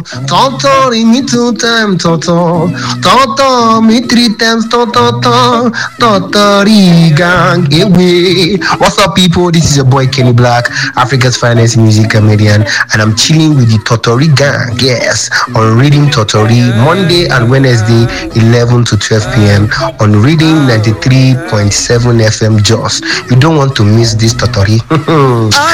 Tonton, me 2 times, tonton. Tonton, me 3 times, tonton. Totori gang, away. What's up, people? This is your boy Kenny Black, Africa's finest music comedian, and I'm chilling with the Totori gang. Yes, on Reading Totori, Monday and Wednesday, 11 to 12 p.m. on Reading 93.7 FM Jos. You don't want to miss this Totori.